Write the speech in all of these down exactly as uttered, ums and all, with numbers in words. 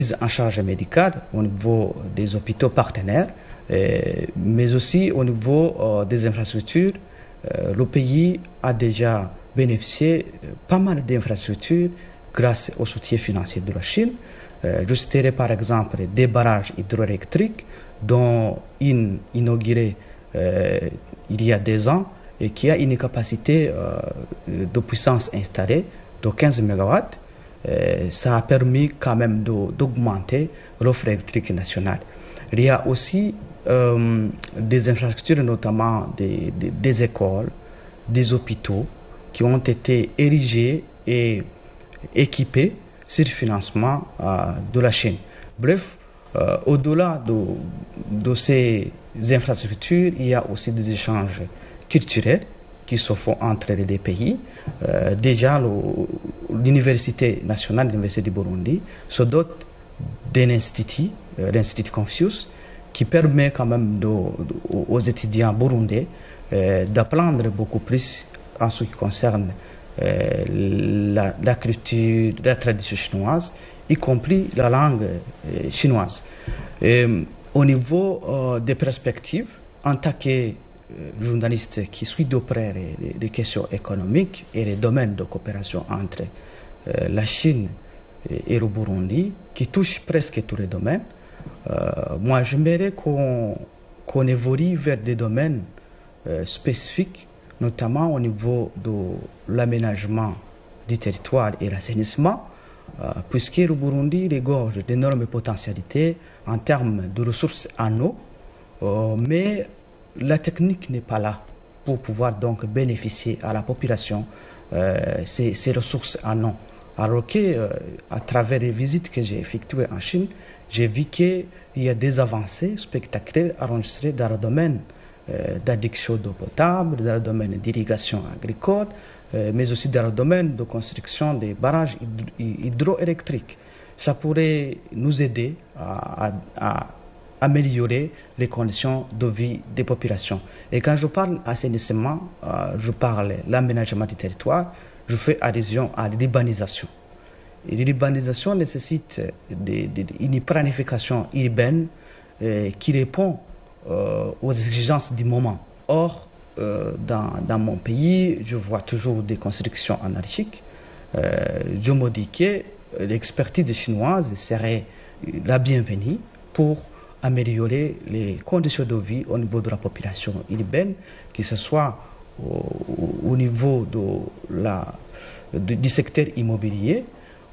en charge médicale au niveau des hôpitaux partenaires, euh, mais aussi au niveau euh, des infrastructures. Euh, le pays a déjà bénéficié de pas mal d'infrastructures grâce au soutien financier de la Chine. Euh, je citerai par exemple des barrages hydroélectriques dont une inaugurée euh, il y a deux ans et qui a une capacité euh, de puissance installée de quinze mégawatts. Euh, ça a permis quand même de, d'augmenter l'offre électrique nationale. Il y a aussi euh, des infrastructures, notamment des, des, des écoles, des hôpitaux, qui ont été érigés et équipés sur le financement euh, de la Chine. Bref, euh, au-delà de, de ces infrastructures, il y a aussi des échanges culturels qui se font entre les deux pays. Euh, déjà, le, l'Université nationale, l'Université du Burundi, se dote d'un institut, euh, l'Institut Confucius, qui permet quand même de, de, aux étudiants burundais euh, d'apprendre beaucoup plus en ce qui concerne euh, la, la culture, la tradition chinoise, y compris la langue euh, chinoise. Et, au niveau euh, des perspectives, en tant que journaliste qui suit de près les, les questions économiques et les domaines de coopération entre euh, la Chine et, et le Burundi, qui touchent presque tous les domaines, euh, moi j'aimerais qu'on, qu'on évolue vers des domaines euh, spécifiques, notamment au niveau de l'aménagement du territoire et l'assainissement, euh, puisque le Burundi regorge d'énormes potentialités en termes de ressources en eau, euh, mais la technique n'est pas là pour pouvoir donc bénéficier à la population euh, ces, ces ressources en eau. Alors que, euh, à travers les visites que j'ai effectuées en Chine, j'ai vu qu'il y a des avancées spectaculaires enregistrées dans le domaine euh, d'adduction d'eau potable, dans le domaine d'irrigation agricole, euh, mais aussi dans le domaine de construction des barrages hydro- hydroélectriques. Ça pourrait nous aider à, à, à améliorer les conditions de vie des populations. Et quand je parle assainissement, euh, je parle de l'aménagement du territoire, je fais allusion à l'urbanisation. Et l'urbanisation nécessite de, de, de, une planification urbaine euh, qui répond euh, aux exigences du moment. Or, euh, dans, dans mon pays, je vois toujours des constructions anarchiques. Euh, je me dis que l'expertise chinoise serait la bienvenue pour améliorer les conditions de vie au niveau de la population urbaine, que ce soit au, au niveau de la, de, du secteur immobilier,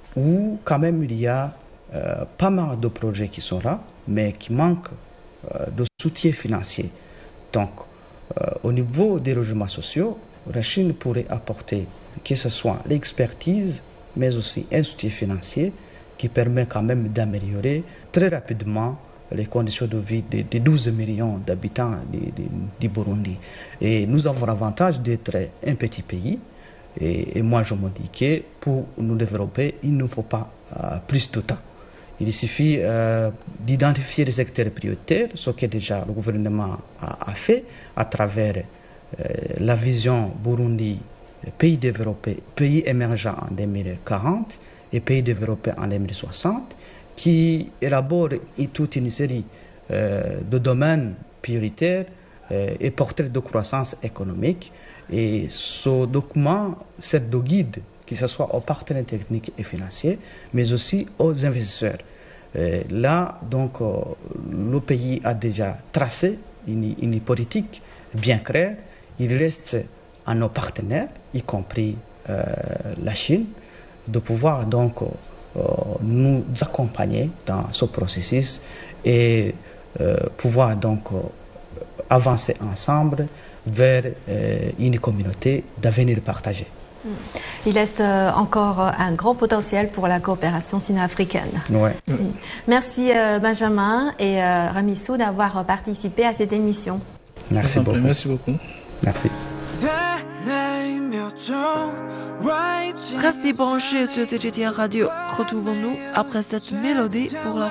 où quand même il y a euh, pas mal de projets qui sont là, mais qui manquent euh, de soutien financier. Donc, euh, au niveau des logements sociaux, la Chine pourrait apporter, que ce soit l'expertise, mais aussi un soutien financier qui permet quand même d'améliorer très rapidement les conditions de vie des de douze millions d'habitants du, du, du Burundi. Et nous avons l'avantage d'être un petit pays. Et, et moi, je me dis que pour nous développer, il ne faut pas euh, plus de temps. Il suffit euh, d'identifier les secteurs prioritaires, ce que déjà le gouvernement a, a fait à travers euh, la vision Burundi, pays développé, pays émergent en deux mille quarante et pays développé en deux mille soixante, qui élabore toute une série euh, de domaines prioritaires euh, et porteurs de croissance économique. Et ce document sert de guide, que ce soit aux partenaires techniques et financiers, mais aussi aux investisseurs. Euh, là, donc, euh, le pays a déjà tracé une, une politique bien claire. Il reste à nos partenaires, y compris euh, la Chine, de pouvoir donc euh, nous accompagner dans ce processus et euh, pouvoir donc euh, avancer ensemble vers euh, une communauté d'avenir partagé. Il reste euh, encore un grand potentiel pour la coopération sino-africaine. Ouais. Mm. Merci euh, Benjamin et euh, Ramissou d'avoir participé à cette émission. Merci beaucoup. Merci beaucoup. Merci. Restez branchés sur C G T N Radio. Retrouvons-nous après cette mélodie pour la